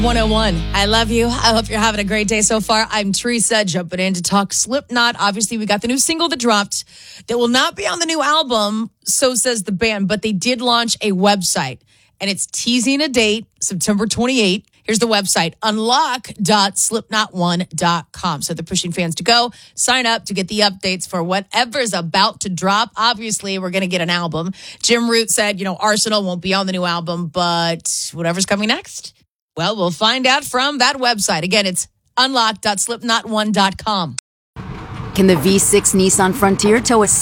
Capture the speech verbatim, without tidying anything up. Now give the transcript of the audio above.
one oh one. I love you. I hope you're having a great day so far. I'm Teresa, jumping in to talk Slipknot. Obviously, we got the new single that dropped that will not be on the new album, so says the band, but they did launch a website, and it's teasing a date, September twenty-eighth. Here's the website, unlock dot slipknot one dot com. So they're pushing fans to go sign up to get the updates for whatever's about to drop. Obviously, we're going to get an album. Jim Root said, you know, Arsenal won't be on the new album, but whatever's coming next, well, we'll find out from that website. Again, it's unlock dot slipknot one dot com. Can the V six Nissan Frontier tow a